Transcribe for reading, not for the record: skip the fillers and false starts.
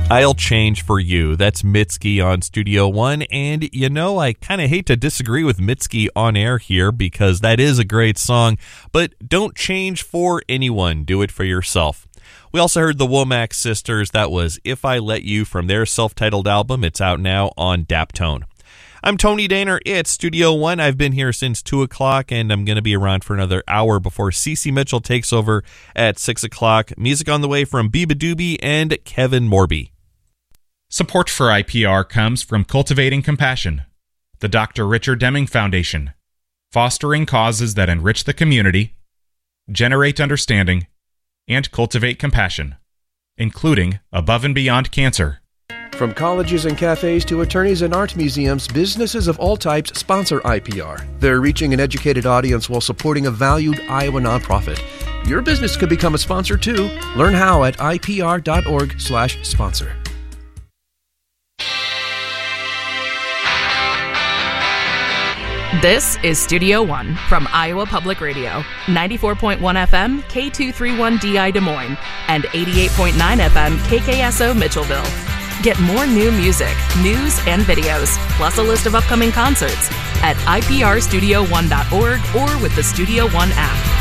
I'll Change for You. That's Mitski on Studio One. And, you know, I kind of hate to disagree with Mitski on air here because that is a great song, but don't change for anyone. Do it for yourself. We also heard the Womack Sisters. That was If I Let You from their self-titled album. It's out now on Daptone. I'm Tony Daner. It's Studio One. I've been here since 2 o'clock, and I'm going to be around for another hour before Cece Mitchell takes over at 6 o'clock. Music on the way from Biba Doobie and Kevin Morby. Support for IPR comes from Cultivating Compassion, the Dr. Richard Deming Foundation, fostering causes that enrich the community, generate understanding, and cultivate compassion, including Above and Beyond Cancer. From colleges and cafes to attorneys and art museums, businesses of all types sponsor IPR. They're reaching an educated audience while supporting a valued Iowa nonprofit. Your business could become a sponsor too. Learn how at ipr.org/sponsor. This is Studio One from Iowa Public Radio, 94.1 FM, K231DI Des Moines, and 88.9 FM, KKSO Mitchellville. Get more new music, news, and videos, plus a list of upcoming concerts at iprstudio1.org or with the Studio One app.